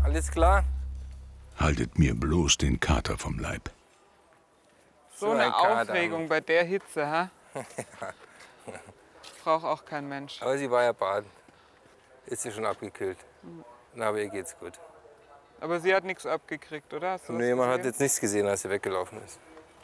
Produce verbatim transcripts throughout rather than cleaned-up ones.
Alles klar? Haltet mir bloß den Kater vom Leib. So, so eine ein Aufregung bei der Hitze, ha? Braucht auch kein Mensch. Aber sie war ja baden. Ist sie schon abgekühlt. Mhm. Na, aber ihr geht's gut. Aber sie hat nichts abgekriegt, oder? Hast du nee, man hat jetzt nichts gesehen, als sie weggelaufen ist.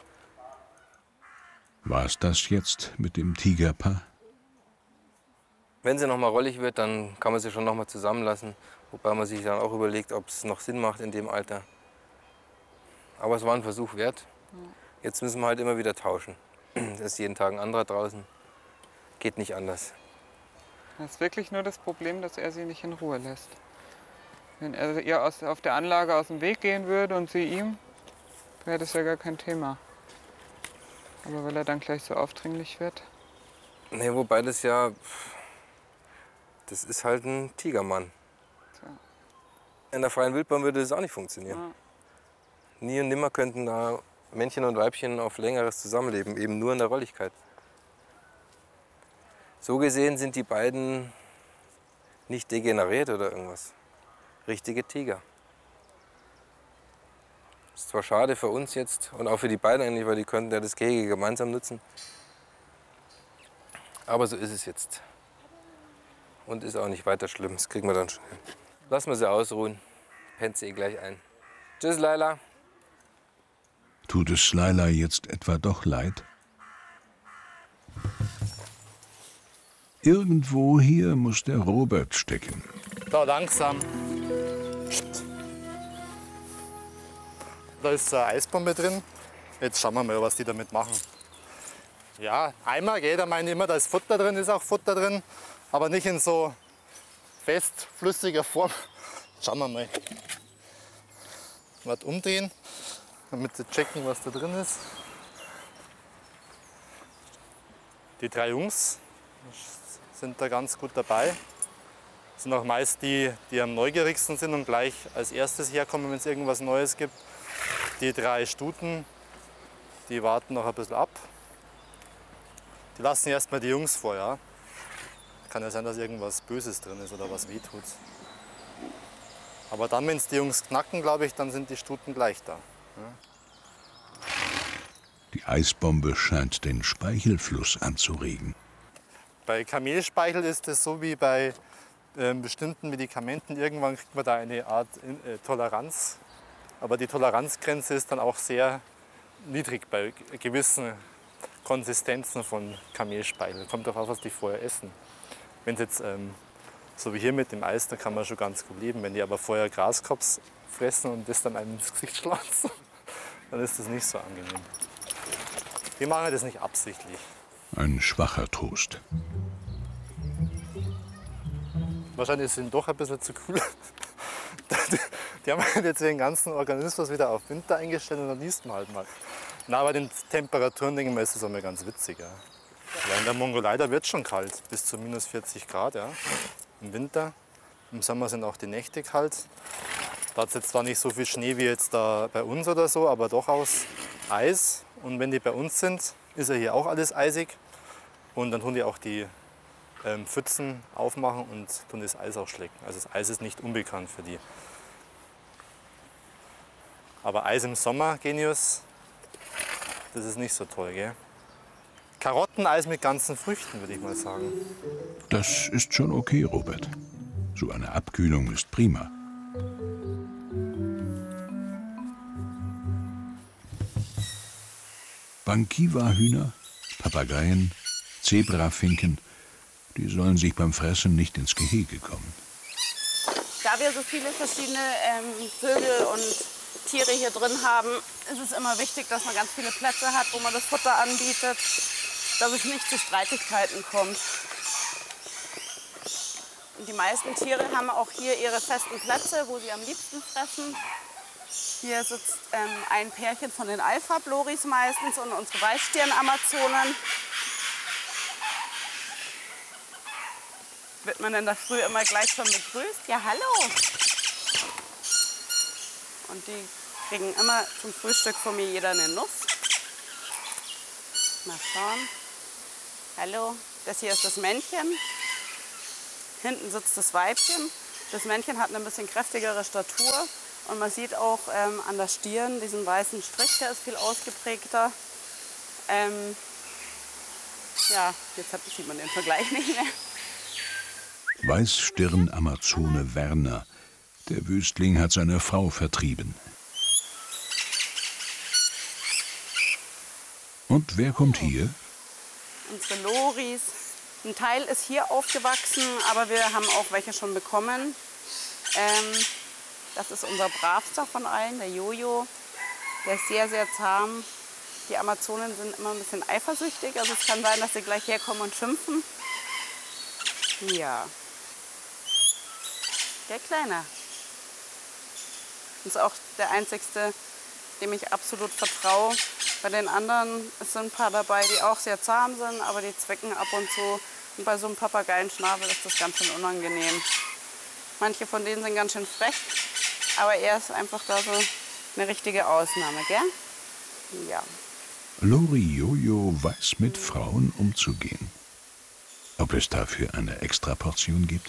War es das jetzt mit dem Tigerpaar? Wenn sie noch mal rollig wird, dann kann man sie schon noch mal zusammenlassen. Wobei man sich dann auch überlegt, ob es noch Sinn macht in dem Alter. Aber es war ein Versuch wert. Jetzt müssen wir halt immer wieder tauschen. Es ist jeden Tag ein anderer draußen. Geht nicht anders. Das ist wirklich nur das Problem, dass er sie nicht in Ruhe lässt. Wenn er ihr aus, auf der Anlage aus dem Weg gehen würde und sie ihm, wäre das ja gar kein Thema. Aber weil er dann gleich so aufdringlich wird. Nee, wobei das ja, das ist halt ein Tigermann. So. In der freien Wildbahn würde das auch nicht funktionieren. Ja. Nie und nimmer könnten da Männchen und Weibchen auf längeres Zusammenleben, eben nur in der Rolligkeit. So gesehen sind die beiden nicht degeneriert oder irgendwas. Richtige Tiger. Ist zwar schade für uns jetzt und auch für die beiden eigentlich, weil die könnten ja das Gehege gemeinsam nutzen. Aber so ist es jetzt. Und ist auch nicht weiter schlimm, das kriegen wir dann schon hin. Lassen wir sie ausruhen, pennt sie eh gleich ein. Tschüss, Laila. Tut es Laila jetzt etwa doch leid? Irgendwo hier muss der Robert stecken. Da, langsam. Da ist eine Eisbombe drin. Jetzt schauen wir mal, was die damit machen. Ja, Eimer geht, da meine ich immer, da ist Futter drin, ist auch Futter drin. Aber nicht in so fest, flüssiger Form. Schauen wir mal. Was umdrehen, damit sie checken, was da drin ist. Die drei Jungs sind da ganz gut dabei. Das sind auch meist die, die am neugierigsten sind und gleich als erstes herkommen, wenn es irgendwas Neues gibt. Die drei Stuten, die warten noch ein bisschen ab. Die lassen erstmal die Jungs vor, ja. Kann ja sein, dass irgendwas Böses drin ist oder was wehtut. Aber dann, wenn es die Jungs knacken, glaube ich, dann sind die Stuten gleich da. Ja. Die Eisbombe scheint den Speichelfluss anzuregen. Bei Kamelspeichel ist es so wie bei äh, bestimmten Medikamenten. Irgendwann kriegt man da eine Art äh, Toleranz. Aber die Toleranzgrenze ist dann auch sehr niedrig bei gewissen Konsistenzen von Kamelspeichel. Kommt darauf an, was die vorher essen. Wenn es jetzt ähm, so wie hier mit dem Eis, da kann man schon ganz gut leben. Wenn die aber vorher Graskops fressen und das dann einem ins Gesicht schlagen, dann ist das nicht so angenehm. Wir machen das nicht absichtlich. Ein schwacher Trost. Wahrscheinlich sind doch ein bisschen zu kühl. Die haben jetzt den ganzen Organismus wieder auf Winter eingestellt und dann liest man halt mal. Na, bei den Temperaturen, denke ich mal, ist das einmal ganz witzig. Ja. Ja, in der Mongolei, da wird es schon kalt, bis zu minus vierzig Grad ja. Im Winter. Im Sommer sind auch die Nächte kalt. Da hat es jetzt zwar nicht so viel Schnee wie jetzt da bei uns oder so, aber durchaus Eis. Und wenn die bei uns sind, ist ja hier auch alles eisig. Und dann tun die auch die ähm, Pfützen aufmachen und tun das Eis auch schlecken. Also das Eis ist nicht unbekannt für die. Aber Eis im Sommer, Genius, das ist nicht so toll, gell? Karotteneis mit ganzen Früchten, würde ich mal sagen. Das ist schon okay, Robert. So eine Abkühlung ist prima. Bankiwa-Hühner, Papageien, Zebrafinken, die sollen sich beim Fressen nicht ins Gehege kommen. Da wir so viele verschiedene ähm, Vögel und Tiere hier drin haben, ist es immer wichtig, dass man ganz viele Plätze hat, wo man das Futter anbietet, dass es nicht zu Streitigkeiten kommt. Und die meisten Tiere haben auch hier ihre festen Plätze, wo sie am liebsten fressen. Hier sitzt ähm, ein Pärchen von den Alpha-Bloris meistens und unsere Weißstirn-Amazonen. Wird man in der Früh immer gleich schon begrüßt. Ja, hallo! Und die kriegen immer zum Frühstück von mir jeder eine Nuss. Mal schauen. Hallo, das hier ist das Männchen. Hinten sitzt das Weibchen. Das Männchen hat eine bisschen kräftigere Statur und man sieht auch ähm, an der Stirn diesen weißen Strich, der ist viel ausgeprägter. Ähm, ja, jetzt sieht man den Vergleich nicht mehr. Weißstirn-Amazone Werner. Der Wüstling hat seine Frau vertrieben. Und wer kommt hier? Unsere Loris. Ein Teil ist hier aufgewachsen, aber wir haben auch welche schon bekommen. Ähm, das ist unser bravster von allen, der Jojo. Der ist sehr, sehr zahm. Die Amazonen sind immer ein bisschen eifersüchtig, also es kann sein, dass sie gleich herkommen und schimpfen. Ja. Der Kleine. Das ist auch der einzigste, dem ich absolut vertraue. Bei den anderen es sind ein paar dabei, die auch sehr zahm sind, aber die zwicken ab und zu. Und bei so einem Papageienschnabel ist das ganz schön unangenehm. Manche von denen sind ganz schön frech, aber er ist einfach da so eine richtige Ausnahme, gell? Ja. Lori Jojo weiß, mit Frauen umzugehen. Ob es dafür eine Extraportion gibt?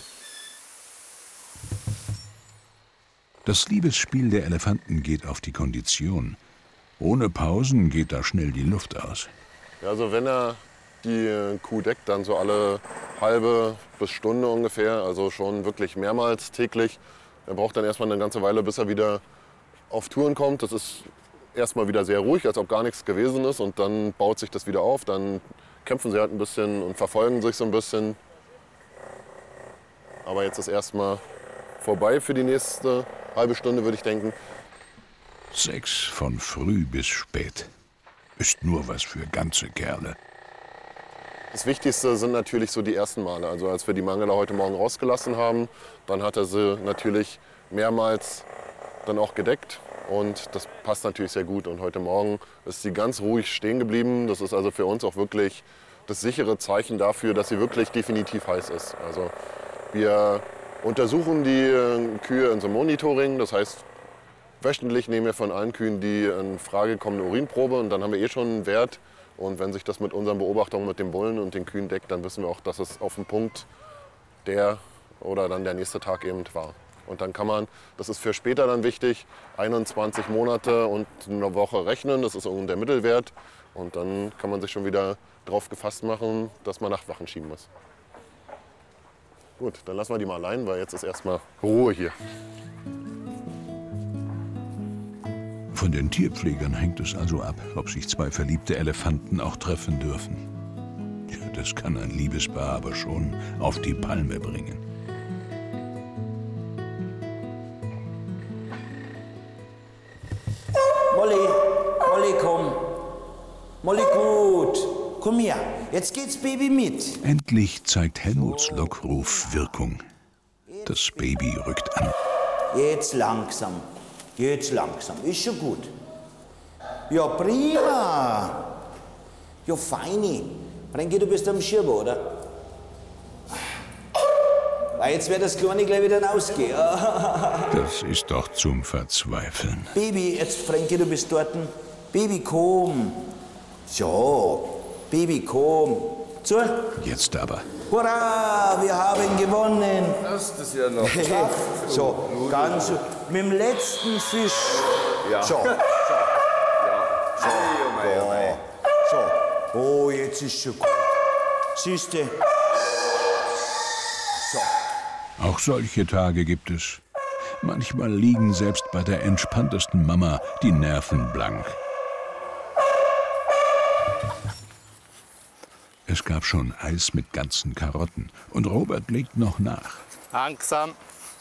Das Liebesspiel der Elefanten geht auf die Kondition. Ohne Pausen geht da schnell die Luft aus. Ja, also wenn er die Kuh deckt, dann so alle halbe bis Stunde ungefähr, also schon wirklich mehrmals täglich. Er braucht dann erstmal eine ganze Weile, bis er wieder auf Touren kommt. Das ist erstmal wieder sehr ruhig, als ob gar nichts gewesen ist, und dann baut sich das wieder auf. Dann kämpfen sie halt ein bisschen und verfolgen sich so ein bisschen. Aber jetzt ist erstmal vorbei für die nächste halbe Stunde, würde ich denken. Sex von früh bis spät ist nur was für ganze Kerle. Das Wichtigste sind natürlich so die ersten Male. Also als wir die Mangela heute Morgen rausgelassen haben, dann hat er sie natürlich mehrmals dann auch gedeckt. Und das passt natürlich sehr gut. Und heute Morgen ist sie ganz ruhig stehen geblieben. Das ist also für uns auch wirklich das sichere Zeichen dafür, dass sie wirklich definitiv heiß ist. Also wir untersuchen die Kühe in so einem Monitoring. Das heißt, wöchentlich nehmen wir von allen Kühen die in Frage kommende Urinprobe. Und dann haben wir eh schon einen Wert. Und wenn sich das mit unseren Beobachtungen mit den Bullen und den Kühen deckt, dann wissen wir auch, dass es auf dem Punkt der oder dann der nächste Tag eben war. Und dann kann man, das ist für später dann wichtig, einundzwanzig Monate und eine Woche rechnen, das ist der Mittelwert. Und dann kann man sich schon wieder darauf gefasst machen, dass man Nachtwachen schieben muss. Gut, dann lassen wir die mal allein, weil jetzt ist erstmal Ruhe hier. Von den Tierpflegern hängt es also ab, ob sich zwei verliebte Elefanten auch treffen dürfen. Ja, das kann ein Liebespaar aber schon auf die Palme bringen. Molly, Molly, komm. Molly, gut. Komm her, jetzt geht's Baby mit. Endlich zeigt Helmuts Lockruf Wirkung. Das Baby rückt an. Jetzt langsam, jetzt langsam, ist schon gut. Ja, prima. Ja, feini. Frankie, du bist am Schirm, oder? Ah, jetzt wird das Kleine gleich wieder ausgehen. Das ist doch zum Verzweifeln. Baby, jetzt Frankie, du bist dort. Baby, komm. So, Baby, komm. So. Jetzt aber. Hurra, wir haben gewonnen. Das ist ja noch. So, ganz mit dem letzten Fisch. Ja. So, so. Ja. So, ja. So. Oh, jetzt ist schon gut. Siehste. So. Auch solche Tage gibt es. Manchmal liegen selbst bei der entspanntesten Mama die Nerven blank. Es gab schon Eis mit ganzen Karotten und Robert legt noch nach. Langsam.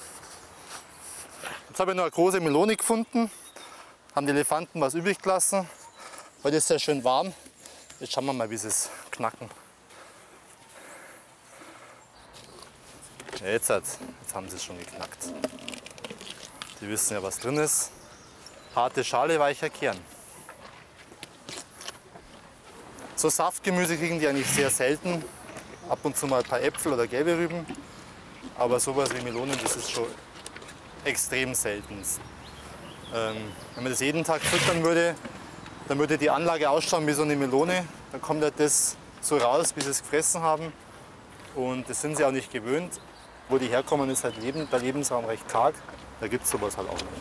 Jetzt habe ich noch eine große Melone gefunden. Haben die Elefanten was übrig gelassen. Heute ist es sehr schön warm. Jetzt schauen wir mal, wie sie es knacken. Ja, jetzt, jetzt haben sie es schon geknackt. Die wissen ja, was drin ist. Harte Schale, weicher Kern. So Saftgemüse kriegen die eigentlich sehr selten. Ab und zu mal ein paar Äpfel oder gelbe Rüben. Aber sowas wie Melonen, das ist schon extrem selten. Ähm, wenn man das jeden Tag füttern würde, dann würde die Anlage ausschauen wie so eine Melone. Dann kommt halt das so raus, bis sie es gefressen haben. Und das sind sie auch nicht gewöhnt. wo die herkommen, ist halt Leben, der Lebensraum recht karg. Da gibt es sowas halt auch nicht.